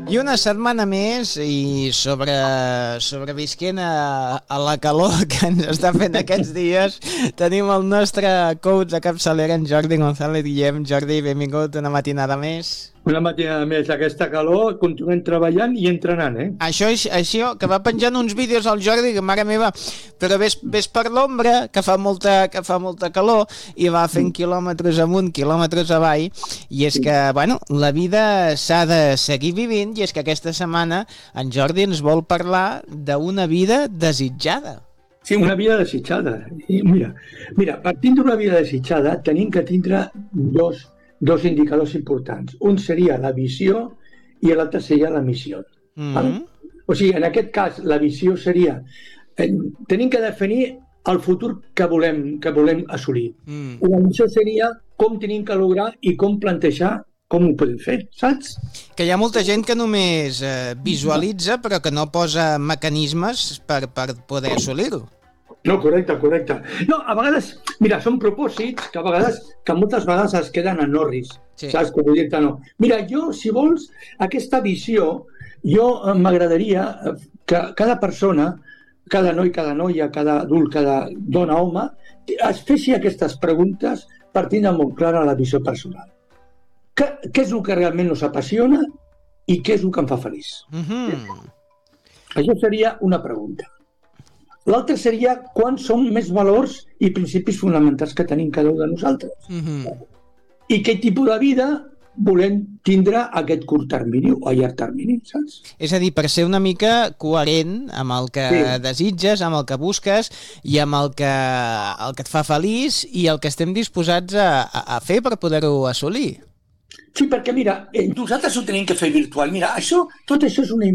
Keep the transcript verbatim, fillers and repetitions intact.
I una setmana més i sobre, sobrevisquent a, a la calor que ens està fent aquests dies, tenim el nostre coach de capçalera, en Jordi González Guillem. Jordi, benvingut una matinada més. Una matinada més, aquesta calor, continuem treballant i entrenant, eh? Això, això que va penjant uns vídeos al Jordi, que mare meva, però ves, ves per l'ombra, que fa molta que fa molta calor, i va fent quilòmetres amunt, quilòmetres avall, i és que, bueno, la vida s'ha de seguir vivint, i és que aquesta setmana en Jordi ens vol parlar d'una vida desitjada. Sí, una vida desitjada. I mira, mira, partint d'una vida desitjada, tenim que tindre dos dos indicadors importants. Un seria la visió i l'altre seria la missió. Mm-hmm. O sigui, en aquest cas, la visió seria... Eh, tenim que definir el futur que volem, que volem assolir. Mm. La missió seria com tenim que lograr i com plantejar com ho podem fer, saps? Que hi ha molta gent que només eh, visualitza però que no posa mecanismes per, per poder assolir-ho. No, correcte, correcte. No, a vegades, mira, són propòsits que a vegades, que moltes vegades es queden en orris, sí. Saps? Que vull dir-te no. Mira, jo, si vols, aquesta visió, jo m'agradaria que cada persona, cada noi, cada noia, cada adult, cada dona, home, es fessi aquestes preguntes partint de molt clara la visió personal. Què, què és el que realment nos apassiona i què és el que em fa feliç? Mm-hmm. Això seria una pregunta. L'altre seria quants són més valors i principis fonamentals que tenim cada un de nosaltres. Mm-hmm. I quin tipus de vida volem tindre a aquest curt termini o a llarg termini, saps? És a dir, per ser una mica coherent amb el que sí. desitges, amb el que busques i amb el que, el que et fa feliç i el que estem disposats a, a fer per poder-ho assolir. Sí, perquè mira, nosaltres ho tenim que fer virtual. Mira, això, tot això és una